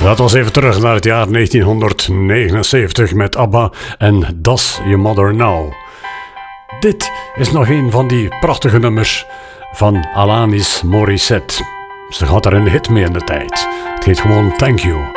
Dat was even terug naar het jaar 1979 met ABBA en Does Your Mother Know. Dit is nog een van die prachtige nummers van Alanis Morissette. Ze had er een hit mee in de tijd. Het heet gewoon Thank You.